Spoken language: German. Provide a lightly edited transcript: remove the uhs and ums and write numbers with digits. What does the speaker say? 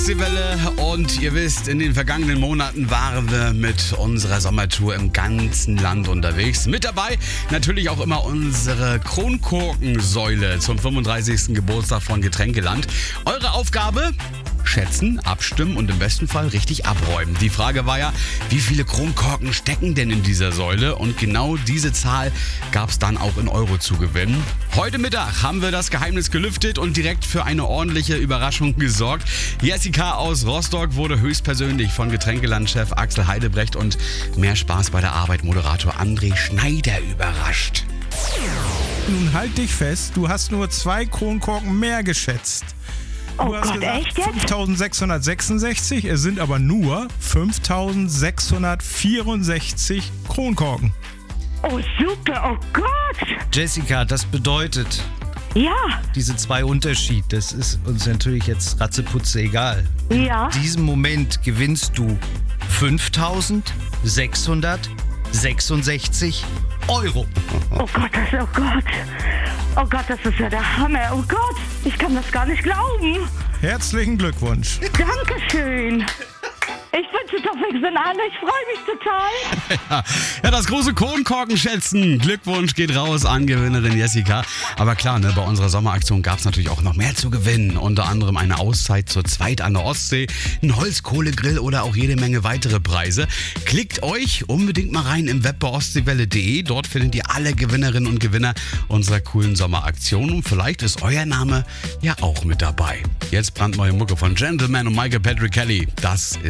Welle und ihr wisst, in den vergangenen Monaten waren wir mit unserer Sommertour im ganzen Land unterwegs. Mit dabei natürlich auch immer unsere Kronkorkensäule zum 35. Geburtstag von Getränkeland. Eure Aufgabe? Schätzen, abstimmen und im besten Fall richtig abräumen. Die Frage war ja, wie viele Kronkorken stecken denn in dieser Säule? Und genau diese Zahl gab es dann auch in Euro zu gewinnen. Heute Mittag haben wir das Geheimnis gelüftet und direkt für eine ordentliche Überraschung gesorgt. Jessica aus Rostock wurde höchstpersönlich von Getränkelandchef Axel Heidebrecht und mehr Spaß bei der Arbeit Moderator André Schneider überrascht. Nun halt dich fest, du hast nur 2 Kronkorken mehr geschätzt. Du hast gesagt 5.666, es sind aber nur 5.664 Kronkorken. Oh super, oh Gott! Jessica, das bedeutet, Ja, diese 2 Unterschied, das ist uns natürlich jetzt ratzeputze egal. ja. In diesem Moment gewinnst du 5.666 Euro. Oh Gott, oh Gott. Oh Gott, das ist ja der Hammer. Oh Gott, ich kann das gar nicht glauben. Herzlichen Glückwunsch. Dankeschön. Ich wünsche doch fix in alle. Ich freue mich total. Ja, das große Kronkorkenschätzen. Glückwunsch geht raus an Gewinnerin Jessica. Aber klar, ne, bei unserer Sommeraktion gab es natürlich auch noch mehr zu gewinnen. Unter anderem eine Auszeit zur Zweit an der Ostsee, ein Holzkohlegrill oder auch jede Menge weitere Preise. Klickt euch unbedingt mal rein im Web bei ostseewelle.de. Dort findet ihr alle Gewinnerinnen und Gewinner unserer coolen Sommeraktion. Und vielleicht ist euer Name ja auch mit dabei. Jetzt brandneue Mucke von Gentleman und Michael Patrick Kelly. Das ist